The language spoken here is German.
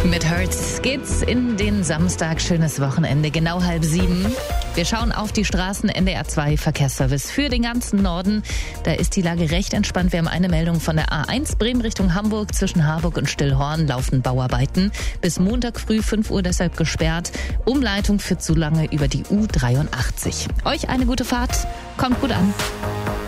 Mit Hertz geht's in den Samstag. Schönes Wochenende, genau 6:30. Wir schauen auf die Straßen. NDR 2 Verkehrsservice für den ganzen Norden. Da ist die Lage recht entspannt. Wir haben eine Meldung von der A1 Bremen Richtung Hamburg. Zwischen Harburg und Stillhorn laufen Bauarbeiten. Bis Montag früh 5 Uhr deshalb gesperrt. Umleitung für zu lange über die U83. Euch eine gute Fahrt. Kommt gut an.